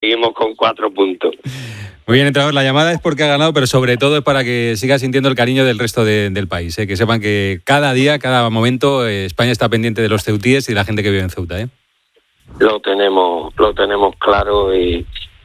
Seguimos con 4 puntos. Muy bien, entrenador, la llamada es porque ha ganado, pero sobre todo es para que siga sintiendo el cariño del resto del país. Que sepan que cada día, cada momento, España está pendiente de los ceutíes y de la gente que vive en Ceuta. Lo tenemos claro y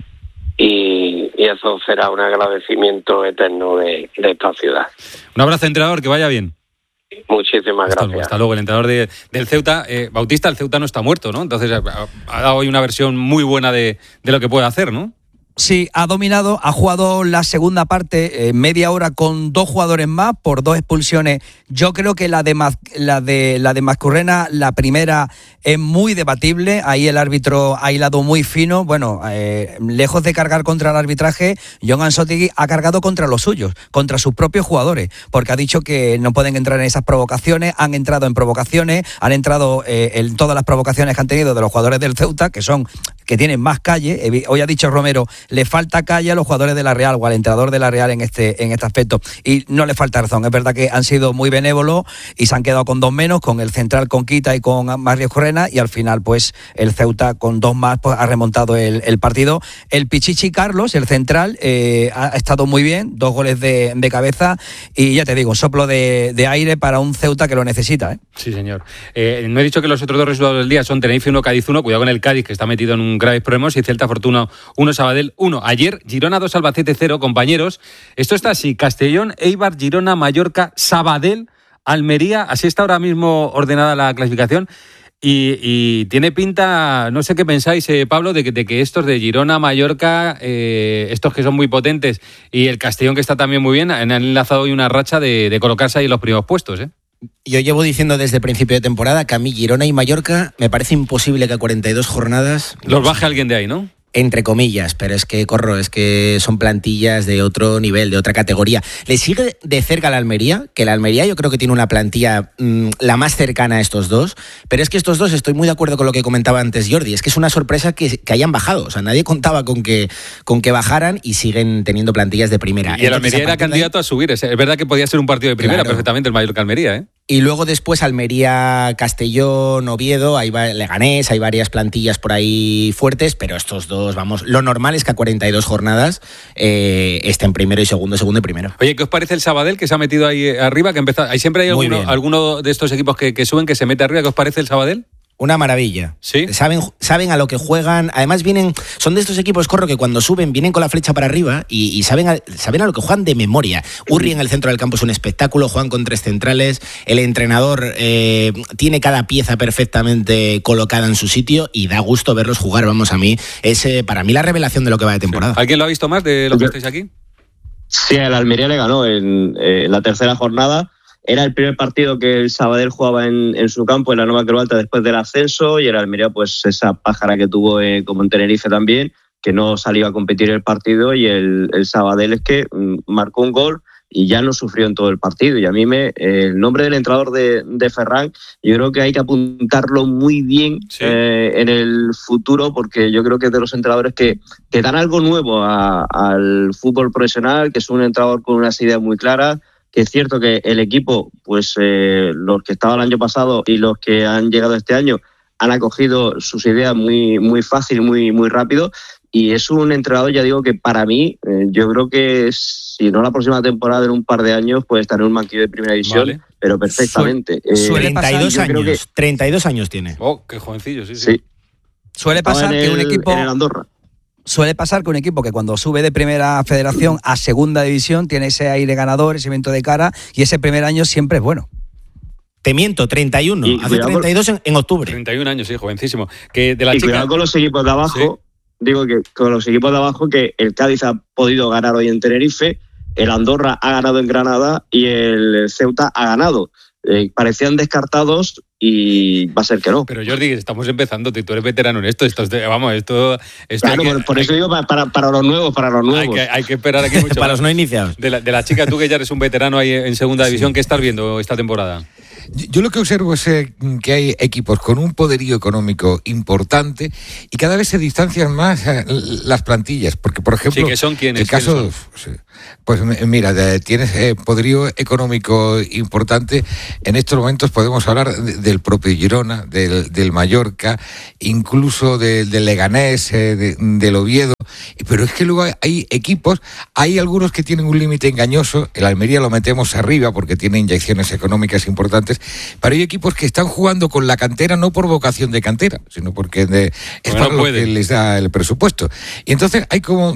eso será un agradecimiento eterno de esta ciudad. Un abrazo, entrenador, que vaya bien. Muchísimas gracias. Hasta luego, el entrenador del Ceuta. Bautista, el Ceuta no está muerto, ¿no? Entonces ha dado hoy una versión muy buena de lo que puede hacer, ¿no? Sí, ha dominado, ha jugado la segunda parte, media hora con 2 jugadores más por 2 expulsiones. Yo creo que la de Mascurrena, la primera, es muy debatible. Ahí el árbitro ha hilado muy fino. Bueno, lejos de cargar contra el arbitraje, Jon Ansotegui ha cargado contra los suyos, contra sus propios jugadores, porque ha dicho que no pueden entrar en esas provocaciones. Han entrado en provocaciones, han entrado en todas las provocaciones que han tenido de los jugadores del Ceuta, que tienen más calle. Hoy ha dicho Romero, le falta calle a los jugadores de la Real o al entrenador de la Real en este aspecto, y no le falta razón. Es verdad que han sido muy benévolos y se han quedado con 2 menos, con el central, con Quita y con Mario Correna, y al final pues el Ceuta con 2 más pues ha remontado el partido. El Pichichi Carlos, el central, ha estado muy bien, 2 goles de cabeza, y ya te digo, un soplo de aire para un Ceuta que lo necesita. Sí, señor. No he dicho que los otros 2 resultados del día son Tenerife 1, Cádiz 1, cuidado con el Cádiz, que está metido en un graves problemas, y Celta Fortuna 1, Sabadell 1. Ayer, Girona 2, Albacete 0, compañeros. Esto está así: Castellón, Eibar, Girona, Mallorca, Sabadell, Almería. Así está ahora mismo ordenada la clasificación. Y tiene pinta, no sé qué pensáis, Pablo, de que estos de Girona, Mallorca, estos que son muy potentes, y el Castellón, que está también muy bien, han enlazado hoy una racha de colocarse ahí en los primeros puestos, ¿eh? Yo llevo diciendo desde el principio de temporada que a mí Girona y Mallorca me parece imposible que a 42 jornadas... Los baje alguien de ahí, ¿no? Entre comillas, pero es que son plantillas de otro nivel, de otra categoría. Le sigue de cerca la Almería, que la Almería yo creo que tiene una plantilla la más cercana a estos dos, pero es que estos dos, estoy muy de acuerdo con lo que comentaba antes Jordi, es que es una sorpresa que hayan bajado, o sea, nadie contaba con que bajaran y siguen teniendo plantillas de primera. Y el Almería era candidato a subir, es verdad que podía ser un partido de primera, claro, perfectamente el Mallorca-Almería, ¿eh? Y luego después Almería, Castellón, Oviedo, Leganés, hay varias plantillas por ahí fuertes, pero estos dos, vamos, lo normal es que a 42 jornadas estén primero y segundo y primero. Oye, ¿qué os parece el Sabadell, que se ha metido ahí arriba? Ahí siempre hay alguno de estos equipos que suben, que se mete arriba. ¿Qué os parece el Sabadell? Una maravilla. ¿Sí? Saben a lo que juegan. Además son de estos equipos, Corro, que cuando suben vienen con la flecha para arriba y saben a lo que juegan de memoria. Urri en el centro del campo es un espectáculo, juegan con 3 centrales, el entrenador tiene cada pieza perfectamente colocada en su sitio y da gusto verlos jugar. Vamos, a mí es para mí la revelación de lo que va de temporada. Sí. ¿Alguien lo ha visto más de lo que estáis aquí? Sí, el Almería le ganó en la tercera jornada. Era el primer partido que el Sabadell jugaba en su campo, en la Nueva Creu Alta, después del ascenso, y el Almería, pues esa pájara que tuvo como en Tenerife también, que no salió a competir el partido, y el Sabadell es que marcó un gol y ya no sufrió en todo el partido. Y a mí el nombre del entrenador de Ferran, yo creo que hay que apuntarlo muy bien, sí, en el futuro, porque yo creo que es de los entrenadores que dan algo nuevo al fútbol profesional, que es un entrenador con unas ideas muy claras. Que es cierto que el equipo, pues los que estaban el año pasado y los que han llegado este año, han acogido sus ideas muy, muy fácil, muy, muy rápido, y es un entrenador, ya digo, que para mí, yo creo que si no la próxima temporada, en un par de años, puede estar en un banquillo de primera división, vale, pero perfectamente. 32 años tiene. Oh, qué jovencillo, sí. Suele pasar que un equipo... En el Andorra. Suele pasar que un equipo que cuando sube de primera federación a segunda división tiene ese aire ganador, ese viento de cara, y ese primer año siempre es bueno. Te miento, 31. Hace 32 en octubre. 31 años, sí, jovencísimo. Que de la chica... cuidado con los equipos de abajo. ¿Sí? Digo que con los equipos de abajo, que el Cádiz ha podido ganar hoy en Tenerife, el Andorra ha ganado en Granada y el Ceuta ha ganado. Parecían descartados y va a ser que no. Pero Jordi, estamos empezando, tú eres veterano en esto. Claro, por eso digo para los nuevos. Hay que esperar aquí mucho. Para los no iniciados. De la chica, tú que ya eres un veterano ahí en segunda división, ¿qué estás viendo esta temporada? Yo lo que observo es que hay equipos con un poderío económico importante y cada vez se distancian más las plantillas, porque por ejemplo, sí, que son quienes, el caso, Pues mira, tienes poderío económico importante. En estos momentos podemos hablar del propio Girona, del Mallorca, incluso del Leganés, del Oviedo. Pero es que luego hay equipos, hay algunos que tienen un límite engañoso. El Almería lo metemos arriba porque tiene inyecciones económicas importantes, pero hay equipos que están jugando con la cantera no por vocación de cantera, sino porque es para lo que les da el presupuesto. Y entonces hay como,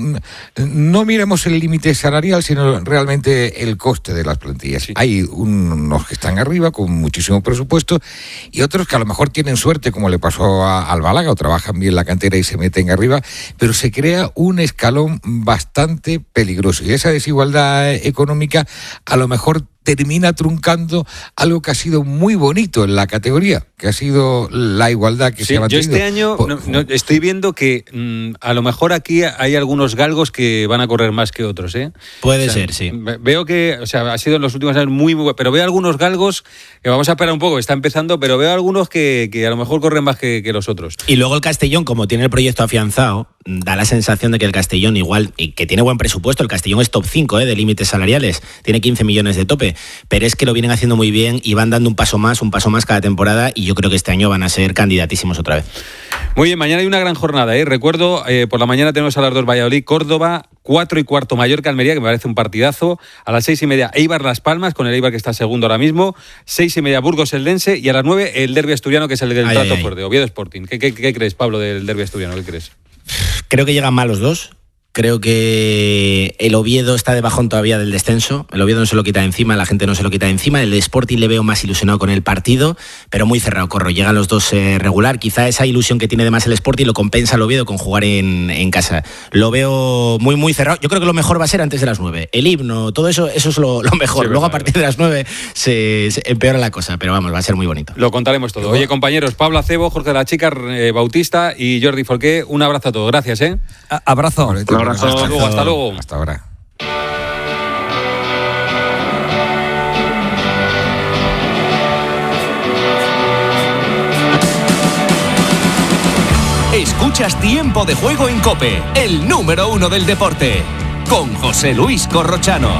no miremos el límite salarial, sino realmente el coste de las plantillas. Sí. Hay unos que están arriba con muchísimo presupuesto y otros que a lo mejor tienen suerte, como le pasó al Málaga, o trabajan bien la cantera y se meten arriba, pero se crea un escalón bastante peligroso. Y esa desigualdad económica a lo mejor termina truncando algo que ha sido muy bonito en la categoría, que ha sido la igualdad que se ha mantenido. Yo este año estoy viendo que a lo mejor aquí hay algunos galgos que van a correr más que otros, ¿eh? Puede ser, sí. Veo que, ha sido en los últimos años muy bueno, pero veo algunos galgos que vamos a esperar un poco, está empezando, pero veo algunos que a lo mejor corren más que los otros. Y luego el Castellón, como tiene el proyecto afianzado, da la sensación de que el Castellón igual, y que tiene buen presupuesto, el Castellón es top 5 de límites salariales, tiene 15 millones de tope, pero es que lo vienen haciendo muy bien y van dando un paso más cada temporada, y yo creo que este año van a ser candidatísimos otra vez. Muy bien, mañana hay una gran jornada, ¿eh? Recuerdo, por la mañana tenemos a las 2 Valladolid, Córdoba, 4:15 Mallorca, Almería, que me parece un partidazo, a las 6:30 Eibar Las Palmas, con el Eibar que está segundo ahora mismo, 6:30 Burgos Eldense, y a las 9 el derbi asturiano, que es el del trato fuerte, Oviedo Sporting. ¿Qué crees, Pablo, del derbi asturiano? ¿Qué crees? Creo que llegan mal los dos. Creo que el Oviedo está de bajón todavía del descenso. El Oviedo no se lo quita de encima, la gente no se lo quita de encima. El Sporting le veo más ilusionado con el partido, pero muy cerrado, Corro. Llegan los dos regular. Quizá esa ilusión que tiene de más el Sporting lo compensa el Oviedo con jugar en casa. Lo veo muy, muy cerrado. Yo creo que lo mejor va a ser antes de las 9. El himno, todo eso es lo mejor. Sí, luego a partir de las 9 se empeora la cosa, pero vamos, va a ser muy bonito. Lo contaremos todo. Oye, compañeros, Pablo Acebo, Jorge La Chica, Bautista y Jordi Forqué, un abrazo a todos. Gracias, ¿eh? Abrazo. Hasta luego. Hasta ahora. Escuchas Tiempo de Juego en COPE, el número 1 del deporte, con José Luis Corrochano.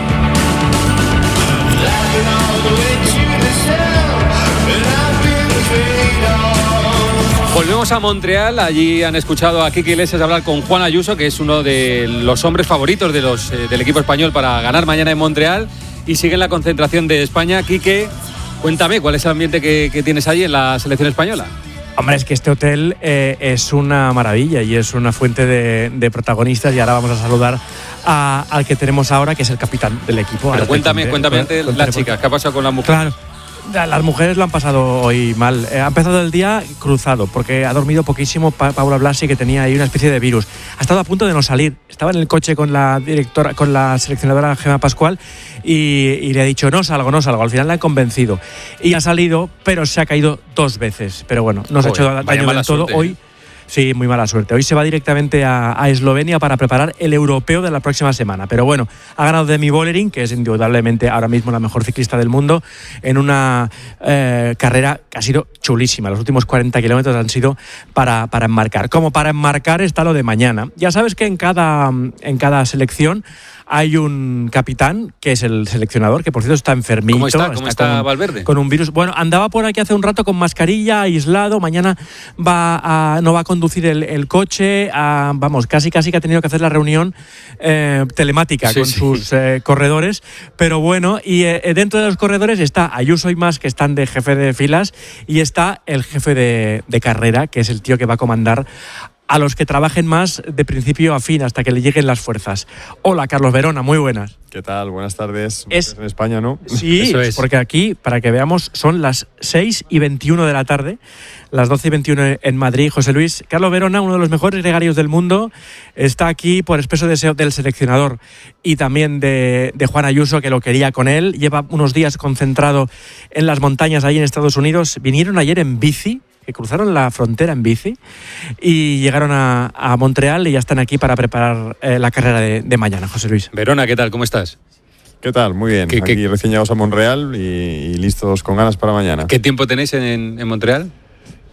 Volvemos a Montreal, allí han escuchado a Quique Iglesias hablar con Juan Ayuso, que es uno de los hombres favoritos del equipo español para ganar mañana en Montreal, y sigue en la concentración de España. Quique, cuéntame, ¿cuál es el ambiente que tienes allí en la selección española? Hombre, es que este hotel es una maravilla y es una fuente de protagonistas, y ahora vamos a saludar al que tenemos ahora, que es el capitán del equipo. Pero cuéntame antes las chicas, ¿qué ha pasado con las mujeres? Claro. Las mujeres lo han pasado hoy mal. Ha empezado el día cruzado porque ha dormido poquísimo Paula Blasi, que tenía ahí una especie de virus. Ha estado a punto de no salir. Estaba en el coche con la seleccionadora Gemma Pascual y le ha dicho no salgo. Al final la ha convencido y ha salido, pero se ha caído 2 veces. Pero bueno, no se ha hecho daño del todo hoy. Sí, muy mala suerte. Hoy se va directamente a Eslovenia para preparar el europeo de la próxima semana. Pero bueno, ha ganado Demi Vollering, que es indudablemente ahora mismo la mejor ciclista del mundo, en una carrera que ha sido chulísima. Los últimos 40 kilómetros han sido para enmarcar. Como para enmarcar está lo de mañana. Ya sabes que en cada selección hay un capitán, que es el seleccionador, que por cierto está enfermito. ¿Cómo está Valverde? Con un virus. Bueno, andaba por aquí hace un rato con mascarilla, aislado. Mañana no va a conducir el coche. Casi que ha tenido que hacer la reunión telemática con sus corredores. Pero bueno, y dentro de los corredores está Ayuso y más, que están de jefe de filas, y está el jefe de carrera, que es el tío que va a comandar a los que trabajen más de principio a fin hasta que le lleguen las fuerzas. Hola, Carlos Verona, muy buenas. ¿Qué tal? Buenas tardes. Es en España, ¿no? Sí, eso es. Porque aquí, para que veamos, son las 6:21 de la tarde, las 12:21 en Madrid. José Luis, Carlos Verona, uno de los mejores gregarios del mundo, está aquí por expreso deseo del seleccionador y también de Juan Ayuso, que lo quería con él. Lleva unos días concentrado en las montañas ahí en Estados Unidos. Vinieron ayer en bici, que cruzaron la frontera en bici y llegaron a Montreal, y ya están aquí para preparar la carrera de mañana. José Luis. Verona, ¿qué tal? ¿Cómo estás? ¿Qué tal? Muy bien. Aquí recién llegados a Montreal y listos con ganas para mañana. ¿Qué tiempo tenéis en Montreal?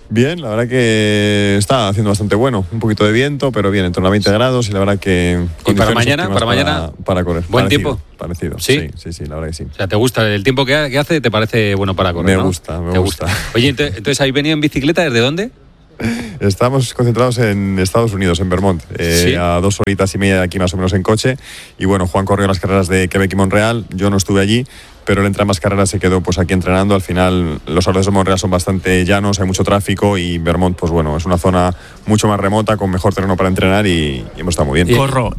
Bien, la verdad que está haciendo bastante bueno. Un poquito de viento, pero bien, en torno a 20 grados y la verdad que... ¿Y para mañana? Para correr. ¿Buen tiempo? Parecido. ¿Sí? Sí, la verdad que sí. O sea, ¿te gusta el tiempo que hace? ¿Te parece bueno para correr? Me gusta. Oye, entonces, ¿habéis venido en bicicleta? ¿Desde dónde? Estamos concentrados en Estados Unidos, en Vermont, ¿Sí? a 2 horitas y media de aquí más o menos en coche. Y bueno, Juan corrió las carreras de Quebec y Montreal, yo no estuve allí, pero él entre ambas carreras se quedó pues aquí entrenando. Al final los arroyos de Montreal son bastante llanos, hay mucho tráfico y Vermont pues bueno, es una zona mucho más remota, con mejor terreno para entrenar y hemos estado muy bien. Corro,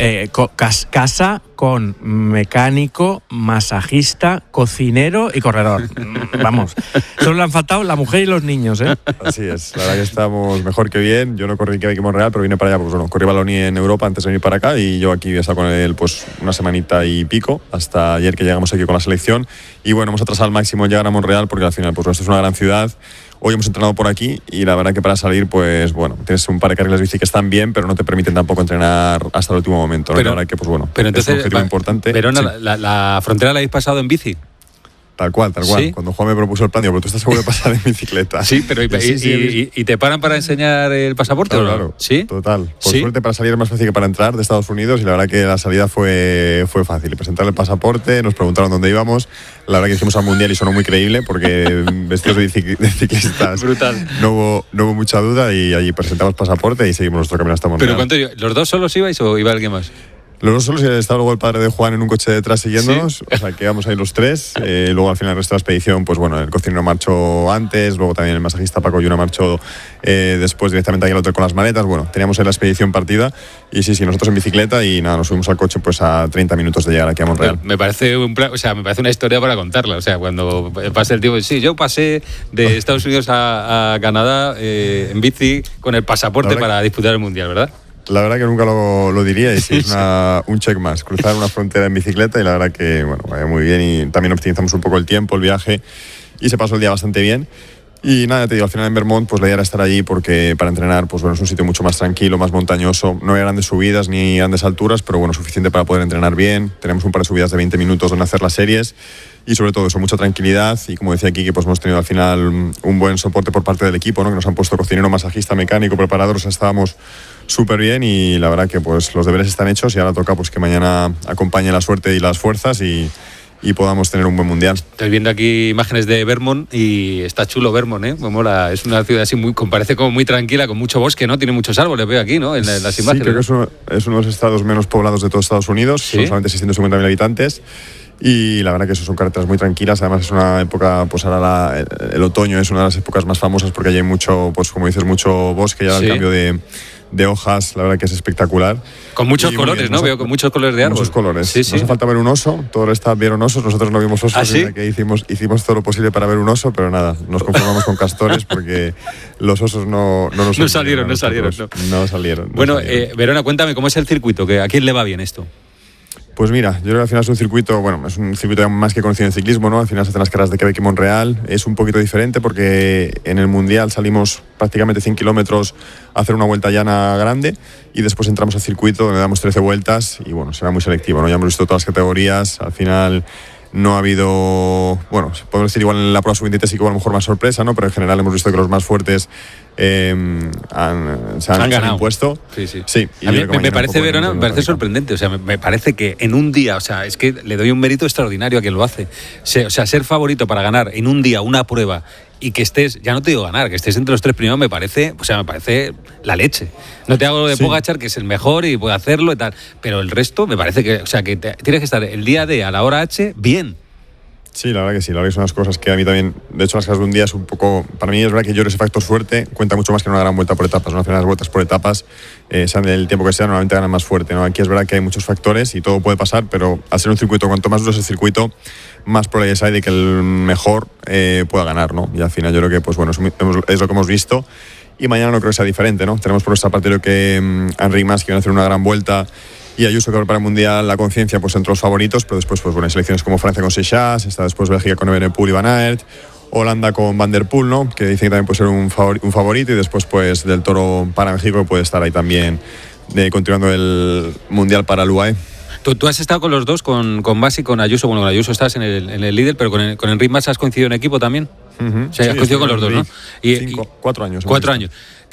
casa con mecánico, masajista, cocinero y corredor. Vamos, solo le han faltado la mujer y los niños, ¿eh? Así es, la verdad que estamos mejor que bien. Yo no corrí en Quebec y Montreal, pero vine para allá, pues bueno, corrí Baloni en Europa antes de venir para acá y yo aquí he estado con él pues una semanita y pico, hasta ayer que llegamos aquí con la selección. Y bueno, hemos atrasado al máximo llegar a Montreal porque al final pues esto es una gran ciudad. Hoy hemos entrenado por aquí y la verdad que para salir pues bueno, tienes un par de carriles bici que están bien, pero no te permiten tampoco entrenar hasta el último momento, ¿no? Pero, la verdad que pues bueno, pero entonces, es un objetivo importante. Verona, sí. la frontera la habéis pasado en bici. Tal cual. ¿Sí? Cuando Juan me propuso el plan, digo, pero tú estás seguro de pasar en bicicleta. Sí, pero ¿y te paran para enseñar el pasaporte? Claro. ¿Sí? Total. Por ¿Sí? suerte para salir es más fácil que para entrar de Estados Unidos y la verdad que la salida fue fácil. Presentar el pasaporte, nos preguntaron dónde íbamos. La verdad que hicimos al Mundial y sonó muy creíble porque vestidos de ciclistas. Brutal. No hubo mucha duda y allí presentamos pasaporte y seguimos nuestro camino hasta Montreal. ¿Pero ¿los dos solos ibais o iba alguien más? Los dos solos, estaba luego el padre de Juan en un coche detrás siguiéndonos, ¿sí? O sea que íbamos ahí los tres. Luego al final el resto de la expedición, pues bueno, el cocinero marchó antes, luego también el masajista Paco Lluna marchó después directamente ahí al hotel con las maletas. Bueno, teníamos ahí la expedición partida y sí, nosotros en bicicleta y nada, nos subimos al coche pues a 30 minutos de llegar aquí a Montreal. Me parece una historia para contarla. O sea, cuando pase el tiempo, sí, yo pasé de Estados Unidos a Canadá en bici con el pasaporte para disputar el Mundial, ¿verdad? La verdad que nunca lo diría y sí, es un check más, cruzar una frontera en bicicleta y la verdad que bueno, vaya muy bien y también optimizamos un poco el tiempo, el viaje y se pasó el día bastante bien. Y nada, te digo, al final en Vermont pues la idea era estar allí porque para entrenar pues bueno, es un sitio mucho más tranquilo, más montañoso, no hay grandes subidas ni grandes alturas, pero bueno, suficiente para poder entrenar bien. Tenemos un par de subidas de 20 minutos donde hacer las series y sobre todo eso, mucha tranquilidad y como decía Kiki, pues hemos tenido al final un buen soporte por parte del equipo, ¿no? Que nos han puesto cocinero, masajista, mecánico, preparador, o sea, estábamos súper bien y la verdad que pues los deberes están hechos y ahora toca pues que mañana acompañe la suerte y las fuerzas y podamos tener un buen mundial. Estoy viendo aquí imágenes de Vermont y está chulo Vermont, ¿eh? Me mola. Es una ciudad así parece como muy tranquila, con mucho bosque, ¿no? Tiene muchos árboles, veo aquí, ¿no? En las imágenes. Sí, creo que es uno de los estados menos poblados de todos Estados Unidos, ¿sí? Son solamente 650.000 habitantes. Y la verdad que eso son carreteras muy tranquilas, además es una época, pues ahora el otoño es una de las épocas más famosas porque allí hay mucho, pues como dices, mucho bosque y ahora el cambio de hojas, la verdad que es espectacular. Con muchos colores, ¿no? Veo con muchos colores de árbol. Muchos colores. Sí. Nos hace falta ver un oso, todo el staff vieron osos, nosotros no vimos osos, ¿Ah, sí? que hicimos todo lo posible para ver un oso, pero nada, nos conformamos con castores porque los osos no salieron. Bueno, Verona, cuéntame, ¿cómo es el circuito? ¿A quién le va bien esto? Pues mira, yo creo que al final es un circuito más que conocido en ciclismo, ¿no? Al final se hacen las carreras de Quebec y Montreal. Es un poquito diferente porque en el Mundial salimos prácticamente 100 kilómetros a hacer una vuelta llana grande y después entramos al circuito donde damos 13 vueltas y bueno, será muy selectivo, ¿no? Ya hemos visto todas las categorías, al final no ha habido, bueno, podemos decir igual en la prueba sub-23 sí que hubo a lo mejor más sorpresa, ¿no? Pero en general hemos visto que los más fuertes se han impuesto. Sí. A mí me parece, Verona, me parece sorprendente. O sea, me parece que en un día, o sea, es que le doy un mérito extraordinario a quien lo hace. O sea, ser favorito para ganar en un día una prueba y que estés, ya no te digo ganar, que estés entre los tres primeros, me parece la leche. No te hago de Pogačar, que es el mejor y puede hacerlo y tal, pero el resto me parece que, o sea, que tienes que estar el día D a la hora H bien. Sí, la verdad que sí, la verdad que son unas cosas que a mí también, de hecho las carreras de un día es un poco, para mí es verdad que yo ese factor suerte cuenta mucho más que una gran vuelta por etapas, ¿no? Al final las vueltas por etapas, sean del tiempo que sea, normalmente ganan más fuerte, ¿no? Aquí es verdad que hay muchos factores y todo puede pasar, pero al ser un circuito, cuanto más duro es el circuito, más probabilidades hay de que el mejor pueda ganar, ¿no? Y al final yo creo que, pues bueno, es lo que hemos visto y mañana no creo que sea diferente, ¿no? Tenemos por nuestra parte creo que Enric Mas, que van a hacer una gran vuelta, y Ayuso, que para el Mundial la conciencia pues entre los favoritos, pero después pues bueno, hay selecciones como Francia con Seixas, está después Bélgica con Evenepoel y Van Aert, Holanda con Van der Poel, ¿no? Que dicen que también puede ser un favorito, y después pues Del Toro para México, que puede estar ahí también continuando el Mundial para el UAE. Tú has estado con los dos, con Mas y con Ayuso. Bueno, con Ayuso estás en el líder, pero con Enric Mas has coincidido en equipo también. Uh-huh. O sea, has coincidido con los dos, ¿no? Y 4 años. 4 años.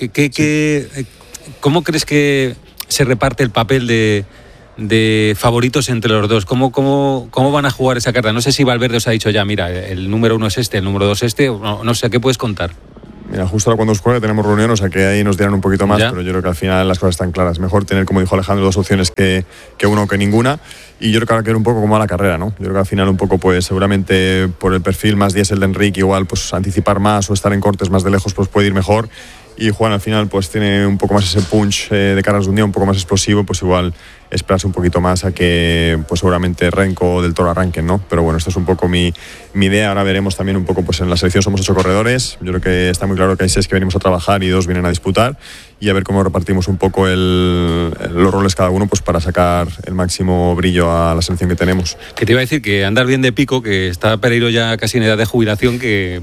¿Cómo crees que se reparte el papel de favoritos entre los dos? ¿Cómo van a jugar esa carta? No sé si Valverde os ha dicho ya, mira, el número 1 es este, el número 2 es este, no sé, ¿qué puedes contar? Mira, justo ahora cuando os juegue tenemos reunión, o sea que ahí nos dirán un poquito más, pero yo creo que al final las cosas están claras. Mejor tener, como dijo Alejandro, 2 opciones que una o que ninguna. Y yo creo que ahora quiero un poco como a la carrera, ¿no? Yo creo que al final un poco, pues seguramente por el perfil más diésel de Enrique, igual pues anticipar más o estar en cortes más de lejos pues puede ir mejor. Y Juan al final pues tiene un poco más ese punch de caras de un día, un poco más explosivo, pues igual esperarse un poquito más a que pues seguramente Renko o Del Toro arranquen, ¿no? Pero bueno, esto es un poco mi idea. Ahora veremos también un poco, pues en la selección somos 8 corredores. Yo creo que está muy claro que hay 6 que venimos a trabajar y 2 vienen a disputar, y a ver cómo repartimos un poco los roles cada uno, pues para sacar el máximo brillo a la selección que tenemos. Que te iba a decir que andar bien de pico, que está Pereiro ya casi en edad de jubilación, que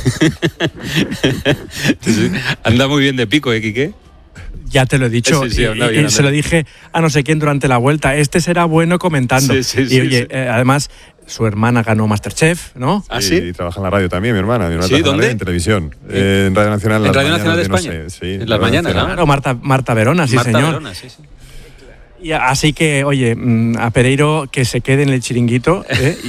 anda muy bien de pico, Quique. Ya te lo he dicho, sí, y se lo dije a no sé quién durante la vuelta. Este será bueno comentando. Y oye, además, su hermana ganó Masterchef, ¿no? ¿Ah, sí? Y trabaja en la radio también, mi hermana. ¿Sí? ¿Dónde? En televisión. En Radio Nacional. ¿En Radio Nacional de España? No sé, sí, en las mañanas, ¿no? Claro, Marta Verona, sí, Marta señor. Verona, sí. Y así que, oye, a Pereiro que se quede en el chiringuito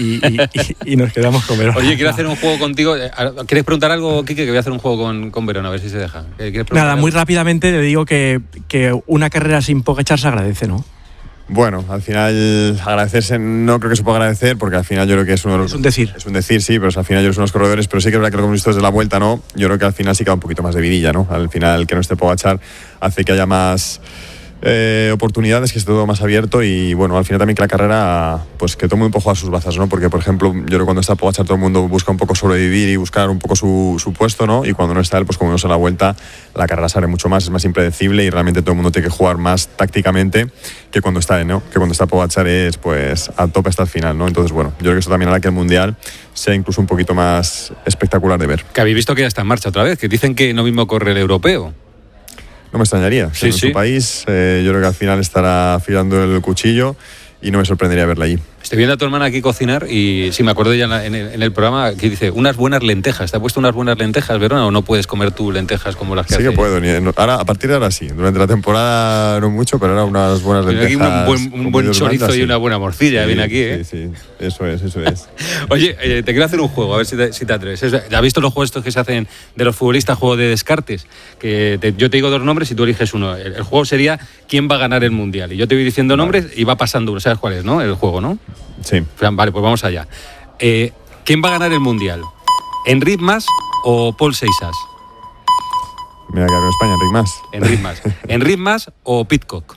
y nos quedamos con Verona. Oye, quiero hacer un juego contigo. ¿Quieres preguntar algo, Quique? Que voy a hacer un juego con Verona, a ver si se deja. Nada, muy rápidamente le digo que una carrera sin Pogačar se agradece, ¿no? Bueno, al final agradecerse no creo que se pueda agradecer, porque al final yo creo que es uno de los... Es un decir. Es un decir, sí, pero al final yo soy unos corredores, pero sí que es verdad que lo que hemos visto desde la vuelta, ¿no? Yo creo que al final sí queda un poquito más de vidilla, ¿no? Al final que no esté Pogačar hace que haya más oportunidades, que esté todo más abierto, y bueno, al final también que la carrera, pues que todo el mundo pueda jugar sus bazas, ¿no? Porque por ejemplo, yo creo que cuando está Pogačar todo el mundo busca un poco sobrevivir y buscar un poco su puesto, ¿no? Y cuando no está él, pues como no se la vuelta, la carrera sale mucho más, es más impredecible, y realmente todo el mundo tiene que jugar más tácticamente que cuando está él, ¿no? Que cuando está Pogačar es pues a tope hasta el final, ¿no? Entonces bueno, yo creo que eso también hará que el Mundial sea incluso un poquito más espectacular de ver. Que habéis visto que ya está en marcha otra vez, que dicen que no mismo corre el europeo. No me extrañaría. Sí, en su país, yo creo que al final estará afilando el cuchillo y no me sorprendería verla allí. Estoy viendo a tu hermana aquí cocinar y sí, me acuerdo ya en el programa que dice unas buenas lentejas. ¿Te ha puesto unas buenas lentejas, Verona, o no puedes comer tú lentejas como las que haces? Sí que puedo. Ahora, a partir de ahora sí. Durante la temporada no mucho, pero ahora unas buenas lentejas. Aquí un buen chorizo blandas, y una buena morcilla viene aquí, ¿eh? Sí, eso es. Oye, te quiero hacer un juego, a ver si te atreves. ¿Has visto los juegos estos que se hacen de los futbolistas, juego de descartes? Yo te digo 2 nombres y tú eliges uno. El juego sería ¿quién va a ganar el Mundial? Y yo te voy diciendo nombres y va pasando uno. ¿Sabes cuál es, no? El juego, ¿no? Sí. Vale, pues vamos allá. ¿Quién va a ganar el Mundial? ¿Enric Mas o Paul Seixas? Me voy a quedar en España, Enric Mas. ¿Enric Mas o Pidcock?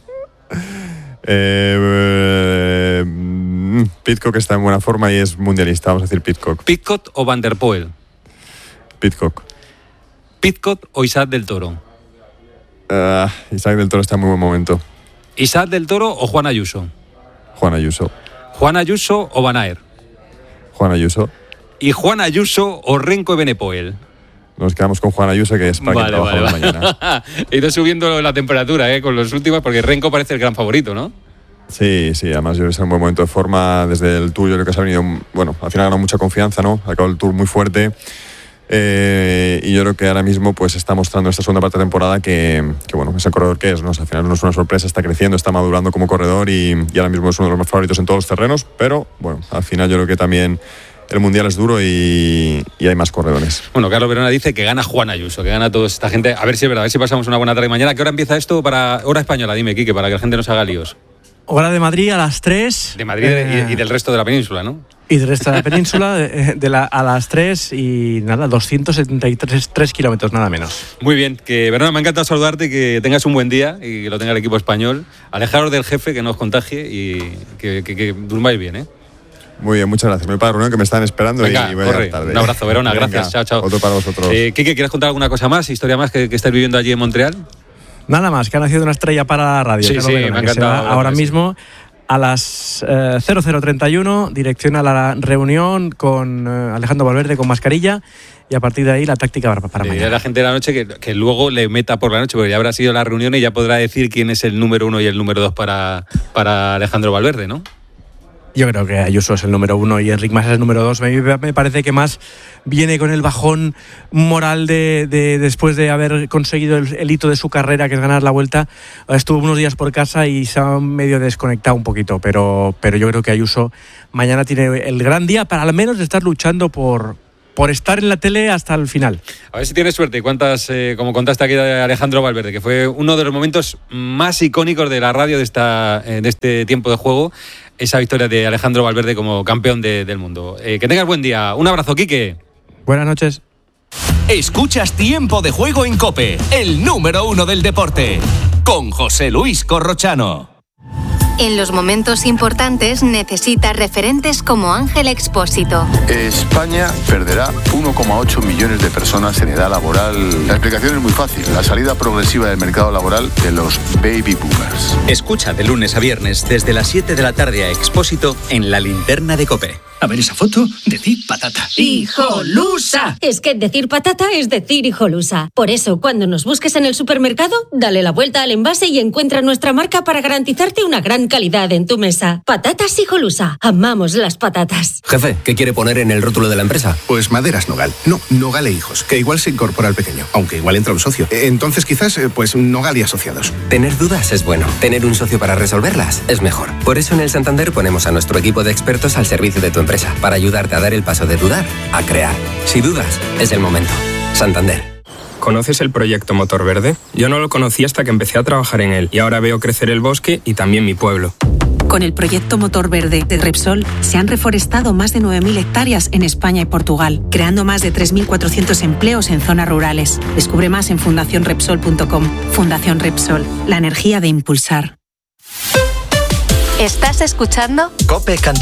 Pidcock está en buena forma y es mundialista, vamos a decir Pidcock. ¿Pidcock o Van der Poel? Pidcock. ¿Pidcock o Isaac del Toro? Isaac del Toro está en muy buen momento. ¿Isaac del Toro o Juan Ayuso? Juan Ayuso. ¿Juan Ayuso o Van Aert? Juan Ayuso. ¿Y Juan Ayuso o Renko Evenepoel? Nos quedamos con Juan Ayuso, que es para quien trabajamos mañana. He ido subiendo la temperatura con los últimos, porque Renko parece el gran favorito, ¿no? Sí, además yo creo que está en un buen momento de forma. Desde el Tour yo creo que se ha venido, bueno, al final ha ganado mucha confianza, ¿no? Ha acabado el Tour muy fuerte. Y yo creo que ahora mismo pues está mostrando esta segunda parte de temporada que bueno, es el corredor que es, ¿no? O sea, al final no es una sorpresa, está creciendo, está madurando como corredor y ahora mismo es uno de los más favoritos en todos los terrenos, pero bueno, al final yo creo que también el Mundial es duro y hay más corredores. Bueno, Carlos Verona dice que gana Juan Ayuso, que gana toda esta gente. A ver si es verdad, a ver si pasamos una buena tarde mañana. ¿Qué hora empieza esto para hora española? Dime, Quique, para que la gente no se haga líos. Hora de Madrid a las 3. De Madrid y del resto de la península, ¿no? Y del resto de la península a las 3 y nada, 273 kilómetros, nada menos. Muy bien, que Verona, me ha encantado saludarte, que tengas un buen día y que lo tenga el equipo español. Alejaros del jefe, que no os contagie y que durmáis bien, ¿eh? Muy bien, muchas gracias. Me voy para la reunión que me están esperando. Venga, y voy corre. a llegar tarde. Un abrazo, Verona, Venga, gracias. Chao. Otro para vosotros. Quique, ¿quieres contar alguna cosa más, historia más que estáis viviendo allí en Montreal? Nada más, que ha nacido una estrella para la radio. Sí, Verona, me ha encantado. Ahora mismo a las 00:31, dirección a la reunión con Alejandro Valverde con mascarilla, y a partir de ahí la táctica para mañana. A la gente de la noche que luego le meta por la noche, porque ya habrá sido la reunión y ya podrá decir quién es el número 1 y el número 2 para Alejandro Valverde, ¿no? Yo creo que Ayuso es el número 1 y Enric Mas es el número 2. Me parece que Mas viene con el bajón moral de después de haber conseguido el hito de su carrera, que es ganar la Vuelta. Estuvo unos días por casa y se ha medio desconectado un poquito, pero yo creo que Ayuso mañana tiene el gran día para al menos estar luchando por estar en la tele hasta el final. A ver si tienes suerte. Cuántas, como contaste aquí de Alejandro Valverde, que fue uno de los momentos más icónicos de la radio de este tiempo de juego, esa victoria de Alejandro Valverde como campeón del mundo. Que tengas buen día. Un abrazo, Quique. Buenas noches. Escuchas Tiempo de Juego en COPE, el número 1 del deporte, con José Luis Corrochano. En los momentos importantes necesita referentes como Ángel Expósito. España perderá 1,8 millones de personas en edad laboral. La explicación es muy fácil, la salida progresiva del mercado laboral de los baby boomers. Escucha de lunes a viernes desde las 7 de la tarde a Expósito en La Linterna de COPE. A ver esa foto, decir patata. ¡Hijolusa! Es que decir patata es decir hijolusa. Por eso, cuando nos busques en el supermercado, dale la vuelta al envase y encuentra nuestra marca para garantizarte una gran calidad en tu mesa. Patatas Hijolusa. Amamos las patatas. Jefe, ¿qué quiere poner en el rótulo de la empresa? Pues Maderas Nogal. No, Nogal e Hijos, que igual se incorpora al pequeño, aunque igual entra un socio. Entonces quizás, pues Nogal y Asociados. Tener dudas es bueno. Tener un socio para resolverlas es mejor. Por eso en el Santander ponemos a nuestro equipo de expertos al servicio de tu empresa, para ayudarte a dar el paso de dudar a crear. Si dudas, es el momento. Santander. ¿Conoces el proyecto Motor Verde? Yo no lo conocí hasta que empecé a trabajar en él y ahora veo crecer el bosque y también mi pueblo. Con el proyecto Motor Verde de Repsol se han reforestado más de 9.000 hectáreas en España y Portugal, creando más de 3.400 empleos en zonas rurales. Descubre más en fundacionrepsol.com. Fundación Repsol, la energía de impulsar. ¿Estás escuchando? COPE Canta.